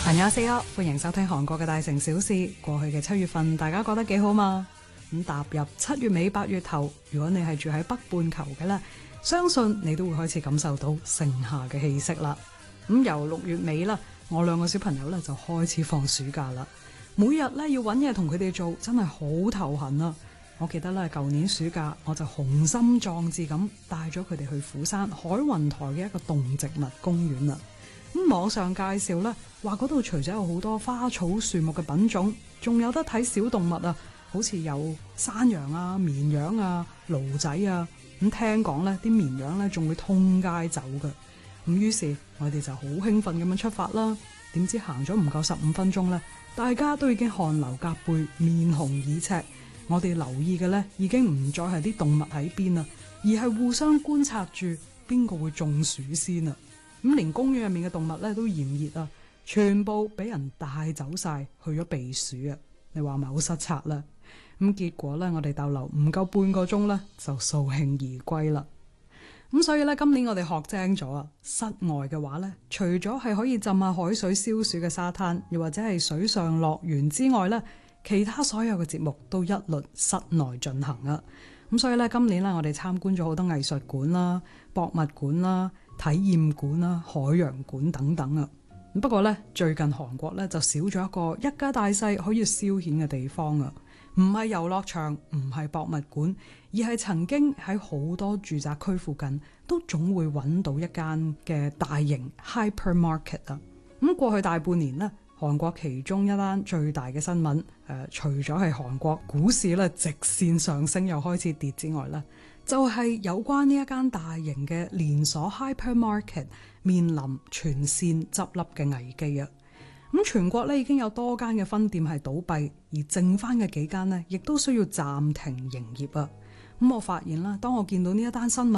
안녕하세요，歡迎收聽韓國嘅大城小事。過去嘅7月份，大家覺得幾好嘛？咁踏入7月尾8月頭，如果你係住喺北半球嘅咧，相信你都會開始感受到盛夏嘅氣息啦。咁由6月尾啦，我2個小朋友咧就開始放暑假啦。每日咧要搵嘢同佢哋做，真係好頭痕啊！我記得咧舊年暑假，我就雄心壯志咁帶咗佢哋去釜山海雲台嘅一個動植物公園啦。咁網上介紹咧，話嗰度除咗有好多花草樹木嘅品種，仲有得睇小動物啊，好似有山羊啊、綿羊啊、驢仔啊。咁聽講咧，啲綿羊咧仲會通街走㗎。咁於是我哋就好興奮咁樣出發啦。點知行咗唔夠15分鐘咧，大家都已經汗流浹背、面紅耳赤。我哋留意嘅咧，已經唔再係啲動物喺邊啦，而係互相觀察住邊個會中暑先啊！咁連公園入面嘅動物咧都炎熱啊，全部俾人帶走晒去咗避暑啊！你話咪好失策啦？咁結果咧，我哋逗留唔夠半個鐘咧，就掃興而歸啦。咁所以咧，今年我哋學精咗啊！室外嘅話咧，除咗係可以浸下海水消暑嘅沙灘，又或者係水上樂園之外咧，其他所有嘅節目都一律室內進行啊！咁所以咧，今年咧，我哋參觀咗好多藝術館啦、博物館啦、體驗館啦、海洋館等等啊。不過咧，最近韓國咧就少咗一個一家大細可以消遣嘅地方啊！唔係遊樂場，唔係博物館，而係曾經喺好多住宅區附近都總會揾到一間嘅大型 hypermarket 啊！咁過去大半年呢，韓國其中一單最大嘅新聞，除咗係韓國股市咧直線上升又開始跌之外咧，就係有關呢一間大型嘅連鎖 hypermarket 面臨全線執笠嘅危機啊！咁全國咧已經有多間嘅分店係倒閉，而剩翻嘅幾間呢，亦都需要暫停營業啊！咁我發現啦，當我見到呢一單新聞